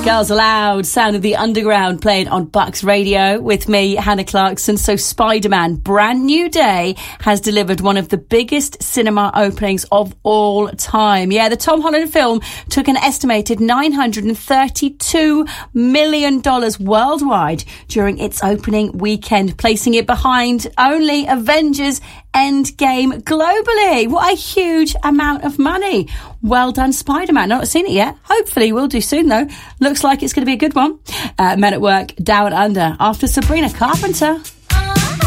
Girls Aloud, sound of the underground playing on Bucks Radio with me, Hannah Clarkson. So Spider-Man, Brand New Day, has delivered one of the biggest cinema openings of all time. Yeah, the Tom Holland film took an estimated $932 million worldwide during its opening weekend, placing it behind only Avengers Endgame globally. What a huge amount of money. Well done, Spider-Man. Not seen it yet. Hopefully we'll do soon, though. Looks like it's going to be a good one. Men at Work, Down Under, after Sabrina Carpenter.